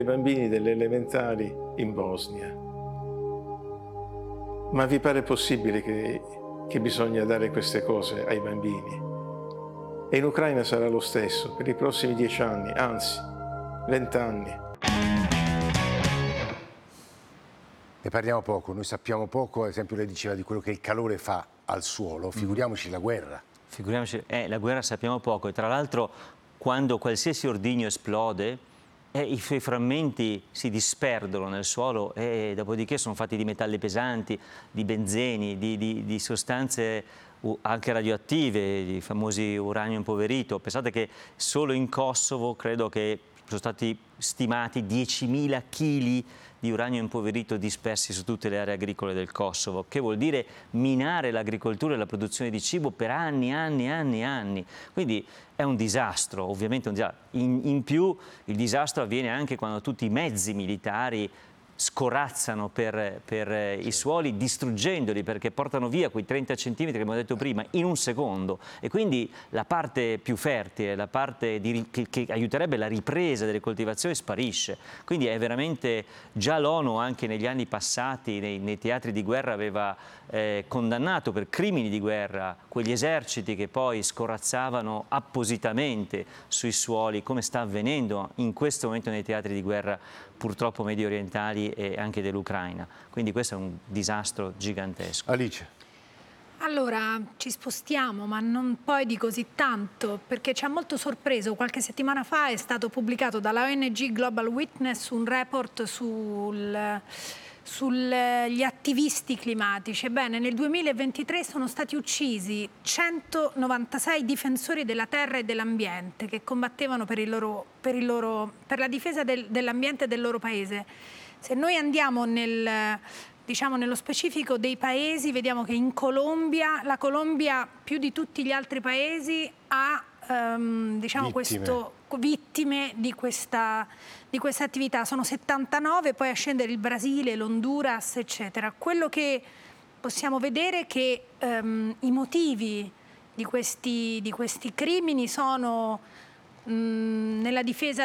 i bambini delle elementari in Bosnia. Ma vi pare possibile che bisogna dare queste cose ai bambini? E in Ucraina sarà lo stesso per i prossimi 10 anni, anzi 20 anni. Ne parliamo poco, noi sappiamo poco, ad esempio lei diceva di quello che il calore fa al suolo, figuriamoci la guerra. Figuriamoci, la guerra sappiamo poco e tra l'altro quando qualsiasi ordigno esplode i suoi frammenti si disperdono nel suolo e dopodiché sono fatti di metalli pesanti, di benzeni, di sostanze anche radioattive, di famosi uranio impoverito. Pensate che solo in Kosovo credo che sono stati stimati 10.000 chili di uranio impoverito dispersi su tutte le aree agricole del Kosovo, che vuol dire minare l'agricoltura e la produzione di cibo per anni, anni, anni, anni. Quindi è un disastro, ovviamente un disastro. In più il disastro avviene anche quando tutti i mezzi militari scorazzano per i suoli distruggendoli perché portano via quei 30 centimetri che abbiamo detto prima in un secondo e quindi la parte più fertile, la parte che aiuterebbe la ripresa delle coltivazioni sparisce. Quindi è veramente, già l'ONU anche negli anni passati nei teatri di guerra aveva condannato per crimini di guerra quegli eserciti che poi scorazzavano appositamente sui suoli, come sta avvenendo in questo momento nei teatri di guerra purtroppo medio orientali e anche dell'Ucraina. Quindi questo è un disastro gigantesco. Alice. Allora, ci spostiamo, ma non poi di così tanto, perché ci ha molto sorpreso. Qualche settimana fa è stato pubblicato dalla ONG Global Witness un report sugli attivisti climatici. Ebbene, nel 2023 sono stati uccisi 196 difensori della terra e dell'ambiente che combattevano per la difesa dell'ambiente del loro paese. Se noi andiamo nello specifico dei paesi, vediamo che in Colombia, la Colombia più di tutti gli altri paesi ha vittime di questa attività. Sono 79, poi a scendere il Brasile, l'Honduras, eccetera. Quello che possiamo vedere è che i motivi di questi crimini sono nella difesa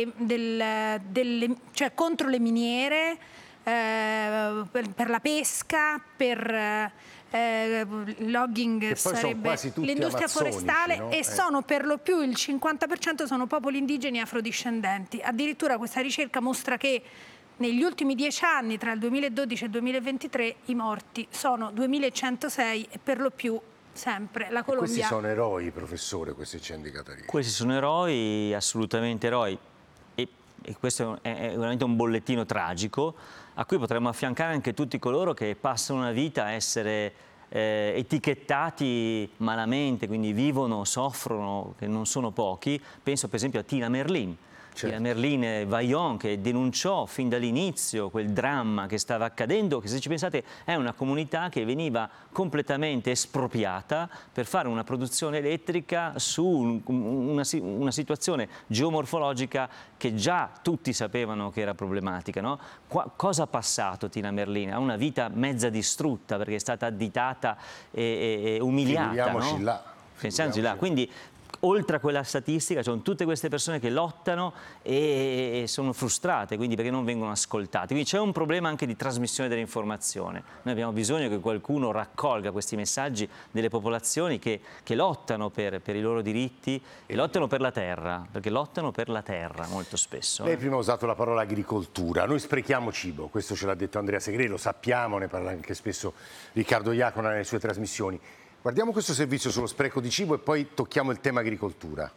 cioè contro le miniere, per la pesca, per logging, sarebbe l'industria forestale, no? E sono per lo più il 50% sono popoli indigeni e afrodiscendenti. Addirittura questa ricerca mostra che negli ultimi 10 anni, tra il 2012 e il 2023, i morti sono 2106 e per lo più sempre la Colombia. Questi sono eroi, professore, questi ci ha indicato lì. Questi sono eroi, assolutamente eroi. E questo è veramente un bollettino tragico a cui potremmo affiancare anche tutti coloro che passano una vita a essere etichettati malamente, quindi vivono, soffrono, che non sono pochi. Penso per esempio a Tina Merlin. Certo. Tina Merlin Vaillant, che denunciò fin dall'inizio quel dramma che stava accadendo, che se ci pensate è una comunità che veniva completamente espropriata per fare una produzione elettrica su una situazione geomorfologica che già tutti sapevano che era problematica, no? Cosa ha passato Tina Merlin? Ha una vita mezza distrutta perché è stata additata e umiliata. Figuriamoci, no? Là. Pensiamoci là. Quindi oltre a quella statistica, ci sono tutte queste persone che lottano e sono frustrate, quindi perché non vengono ascoltate. Quindi c'è un problema anche di trasmissione dell'informazione. Noi abbiamo bisogno che qualcuno raccolga questi messaggi delle popolazioni che lottano per i loro diritti e lottano per la terra, perché lottano per la terra molto spesso. Lei prima ha usato la parola agricoltura. Noi sprechiamo cibo, questo ce l'ha detto Andrea Segre, lo sappiamo, ne parla anche spesso Riccardo Iacona nelle sue trasmissioni. Guardiamo questo servizio sullo spreco di cibo e poi tocchiamo il tema agricoltura.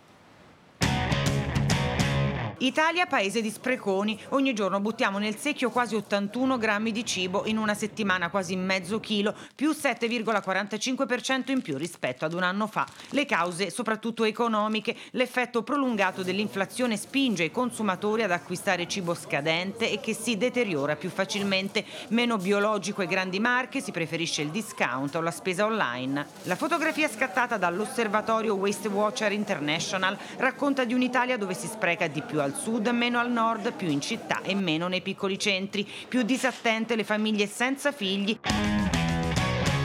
Italia, paese di spreconi. Ogni giorno buttiamo nel secchio quasi 81 grammi di cibo, in una settimana quasi mezzo chilo, più 7,45% in più rispetto ad un anno fa. Le cause soprattutto economiche. L'effetto prolungato dell'inflazione spinge i consumatori ad acquistare cibo scadente e che si deteriora più facilmente. Meno biologico e grandi marche, si preferisce il discount o la spesa online. La fotografia scattata dall'osservatorio Waste Watcher International racconta di un'Italia dove si spreca di più al sud, meno al nord, più in città e meno nei piccoli centri, più disattente le famiglie senza figli.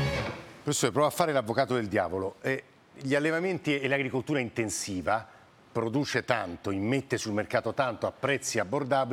Professore, prova a fare l'avvocato del diavolo. Gli allevamenti e l'agricoltura intensiva produce tanto, immette sul mercato tanto a prezzi abbordabili,